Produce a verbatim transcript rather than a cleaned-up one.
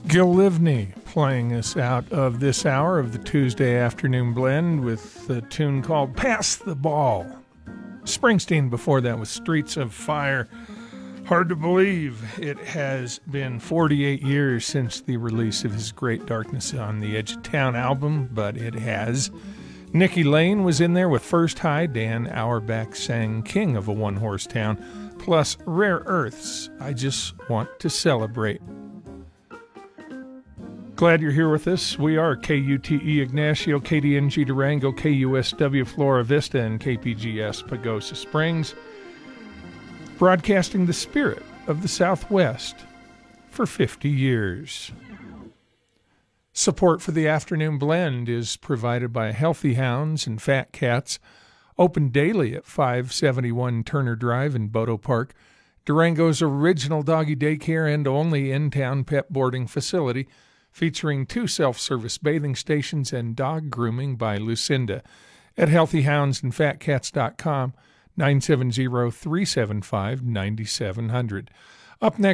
Gil Livney playing us out of this hour of the Tuesday afternoon blend with a tune called Pass the Ball. Springsteen before that was Streets of Fire. Hard to believe it has been forty-eight years since the release of his Great Darkness on the Edge of Town album, but it has. Nikki Lane was in there with First High. Dan Auerbach sang King of a One-Horse Town, plus Rare Earths, I Just Want to Celebrate. Glad you're here with us. We are K U T E Ignacio, K D N G Durango, K U S W Flora Vista, and K P G S Pagosa Springs, broadcasting the spirit of the Southwest for fifty years. Support for the afternoon blend is provided by Healthy Hounds and Fat Cats, open daily at five seventy-one Turner Drive in Bodo Park, Durango's original doggy daycare and only in-town pet boarding facility, featuring two self-service bathing stations and dog grooming by Lucinda. At healthy hounds and fat cats dot com, nine seven zero, three seven five, nine seven zero zero. Up next,